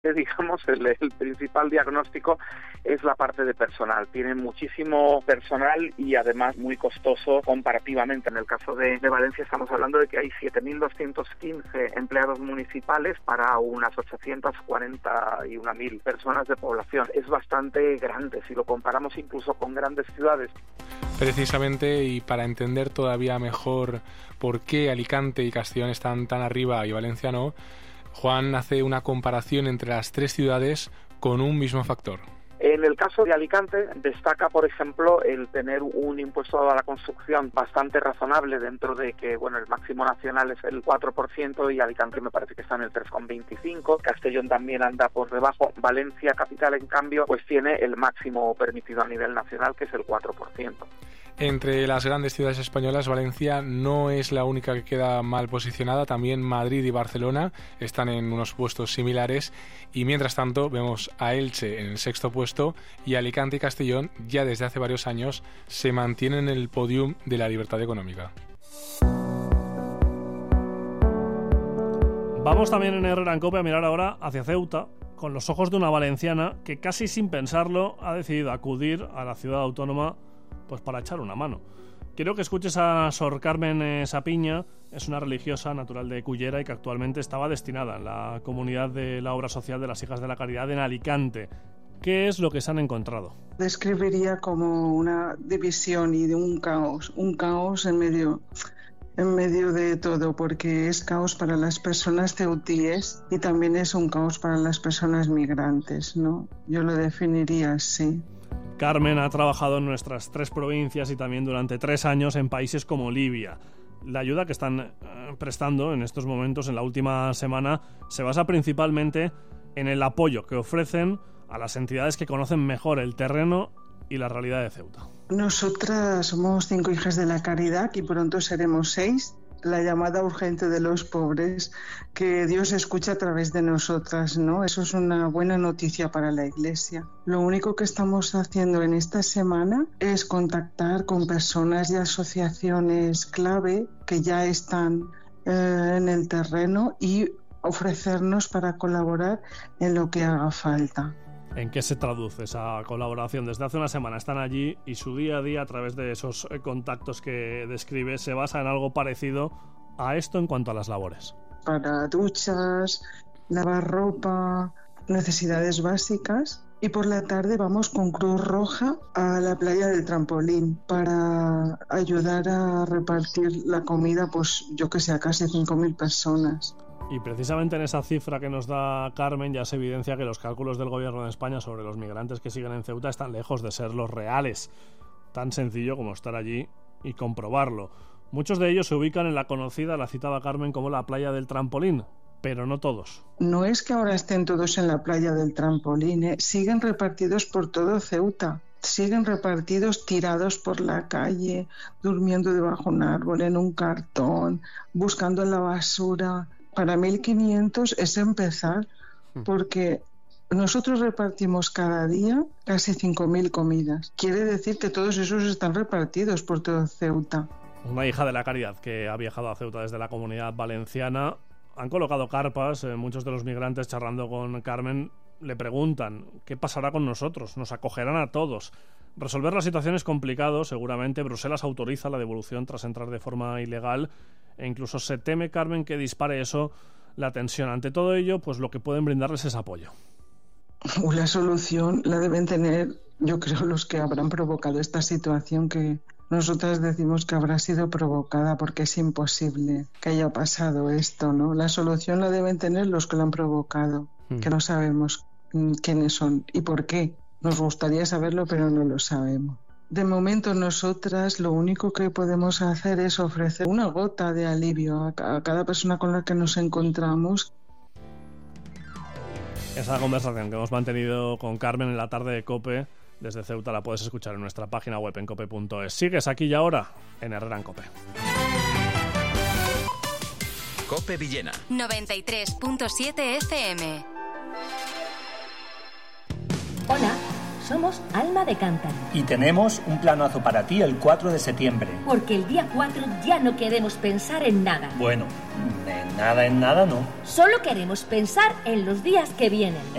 Digamos, el principal diagnóstico es la parte de personal. Tienen muchísimo personal y además muy costoso comparativamente. En el caso de Valencia estamos hablando de que hay 7.215 empleados municipales para unas 841.000 personas de población. Es bastante grande si lo comparamos incluso con grandes ciudades. Precisamente, y para entender todavía mejor por qué Alicante y Castellón están tan arriba y Valencia no, Juan hace una comparación entre las tres ciudades con un mismo factor. En el caso de Alicante destaca, por ejemplo, el tener un impuesto a la construcción bastante razonable, dentro de que, bueno, el máximo nacional es el 4% y Alicante me parece que está en el 3,25%. Castellón también anda por debajo. Valencia capital, en cambio, pues tiene el máximo permitido a nivel nacional, que es el 4%. Entre las grandes ciudades españolas, Valencia no es la única que queda mal posicionada. También Madrid y Barcelona están en unos puestos similares. Y mientras tanto vemos a Elche en el 6º puesto y Alicante y Castellón ya desde hace varios años se mantienen en el podium de la libertad económica. Vamos también en Herrera en COPE a mirar ahora hacia Ceuta, con los ojos de una valenciana que casi sin pensarlo ha decidido acudir a la ciudad autónoma pues para echar una mano. Quiero que escuches a Sor Carmen Sapiña. Es una religiosa natural de Cullera y que actualmente estaba destinada en la comunidad de la obra social de las Hijas de la Caridad en Alicante. ¿Qué es lo que se han encontrado? Describiría como una división y de un caos en medio de todo, porque es caos para las personas ceutíes y también es un caos para las personas migrantes, ¿no? Yo lo definiría así. Carmen ha trabajado en nuestras 3 provincias y también durante 3 años en países como Libia. La ayuda que están prestando en estos momentos, en la última semana, se basa principalmente en el apoyo que ofrecen a las entidades que conocen mejor el terreno y la realidad de Ceuta. Nosotras somos 5 hijas de la caridad y pronto seremos 6. La llamada urgente de los pobres, que Dios escucha a través de nosotras, ¿no? Eso es una buena noticia para la Iglesia. Lo único que estamos haciendo en esta semana es contactar con personas y asociaciones clave que ya están en el terreno y ofrecernos para colaborar en lo que haga falta. ¿En qué se traduce esa colaboración? Desde hace una semana están allí y su día a día, a través de esos contactos que describe, se basa en algo parecido a esto en cuanto a las labores. Para duchas, lavar ropa, necesidades básicas. Y por la tarde vamos con Cruz Roja a la playa del Trampolín para ayudar a repartir la comida, pues yo que sé, a casi 5.000 personas. Y precisamente en esa cifra que nos da Carmen ya se evidencia que los cálculos del gobierno de España sobre los migrantes que siguen en Ceuta están lejos de ser los reales. Tan sencillo como estar allí y comprobarlo. Muchos de ellos se ubican en la conocida, la citada Carmen, como la playa del Trampolín, pero no todos. No es que ahora estén todos en la playa del Trampolín, siguen repartidos por todo Ceuta. Siguen repartidos, tirados por la calle, durmiendo debajo de un árbol, en un cartón, buscando en la basura. Para 1.500 es empezar, porque nosotros repartimos cada día casi 5.000 comidas. Quiere decir que todos esos están repartidos por todo Ceuta. Una hija de la caridad que ha viajado a Ceuta desde la Comunidad Valenciana. Han colocado carpas, muchos de los migrantes, charlando con Carmen, le preguntan ¿qué pasará con nosotros? ¿Nos acogerán a todos? Resolver la situación es complicado, seguramente. Bruselas autoriza la devolución tras entrar de forma ilegal e incluso se teme, Carmen, que dispare eso la tensión. Ante todo ello, pues lo que pueden brindarles es apoyo. La solución la deben tener, yo creo, los que habrán provocado esta situación, que nosotras decimos que habrá sido provocada porque es imposible que haya pasado esto, ¿no? La solución la deben tener los que lo han provocado, que no sabemos quiénes son y por qué. Nos gustaría saberlo, pero no lo sabemos. De momento, nosotras lo único que podemos hacer es ofrecer una gota de alivio a cada persona con la que nos encontramos. Esa conversación que hemos mantenido con Carmen en la tarde de COPE desde Ceuta la puedes escuchar en nuestra página web en cope.es. Sigues aquí y ahora en Herrera en COPE. COPE Villena 93.7 FM. Hola, somos Alma de Cántaro. Y tenemos un planazo para ti el 4 de septiembre. Porque el día 4 ya no queremos pensar en nada. Bueno, en nada en nada no. Solo queremos pensar en los días que vienen.